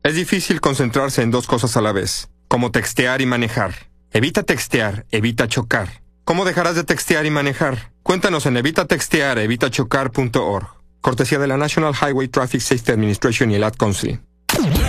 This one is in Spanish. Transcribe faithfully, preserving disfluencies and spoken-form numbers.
Es difícil concentrarse en dos cosas a la vez, como textear y manejar. Evita textear, evita chocar. ¿Cómo dejarás de textear y manejar? Cuéntanos en evita textear, evita chocar punto org. Cortesía de la National Highway Traffic Safety Administration y el Ad Council.